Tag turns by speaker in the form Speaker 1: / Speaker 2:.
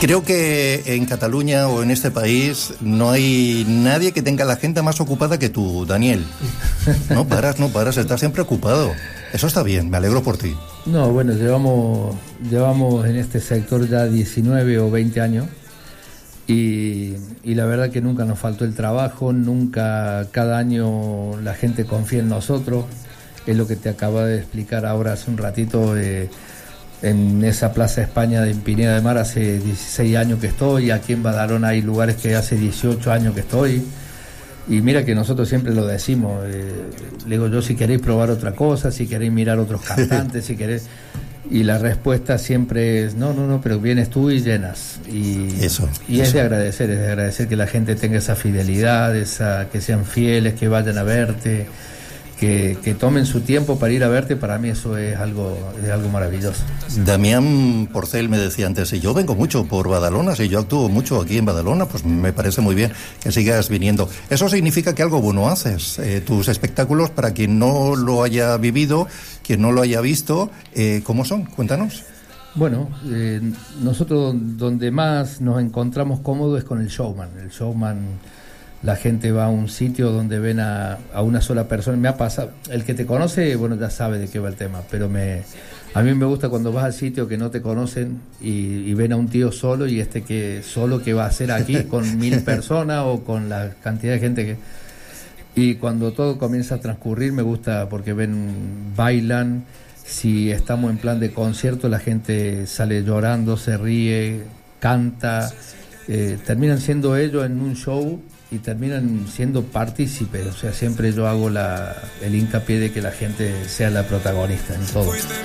Speaker 1: Creo que en Cataluña o en este país no hay nadie que tenga la agenda más ocupada que tú, Daniel. No paras, estás siempre ocupado. Eso está bien, me alegro por ti.
Speaker 2: No, bueno, llevamos en este sector ya 19 o 20 años y la verdad que nunca nos faltó el trabajo, nunca, cada año la gente confía en nosotros. Es lo que te acaba de explicar ahora hace un ratito. En esa Plaza España de Pineda de Mar hace 16 años que estoy, aquí en Badalona hay lugares que hace 18 años que estoy, y mira que nosotros siempre lo decimos, le digo yo, si queréis probar otra cosa, si queréis mirar otros cantantes, si queréis, y la respuesta siempre es no, pero vienes tú y llenas, y es de agradecer que la gente tenga esa fidelidad, que sean fieles, que vayan a verte, que tomen su tiempo para ir a verte. Para mí eso es algo maravilloso.
Speaker 1: Damián Porcel me decía antes, si yo vengo mucho por Badalona, si yo actúo mucho aquí en Badalona, pues me parece muy bien que sigas viniendo. Eso significa que algo bueno haces. Tus espectáculos, para quien no lo haya vivido, quien no lo haya visto, ¿cómo son? Cuéntanos.
Speaker 2: Bueno, nosotros donde más nos encontramos cómodos es con el showman. El showman, la gente va a un sitio donde ven a una sola persona. Me ha pasado, el que te conoce, bueno, ya sabe de qué va el tema, pero a mí me gusta cuando vas al sitio que no te conocen y ven a un tío solo, y que va a hacer aquí con 1000 personas o con la cantidad de gente que... Y cuando todo comienza a transcurrir me gusta porque bailan. Si estamos en plan de concierto, la gente sale llorando, se ríe, canta, terminan siendo ellos en un show y terminan siendo partícipes. O sea, siempre yo hago el hincapié de que la gente sea la protagonista en todo.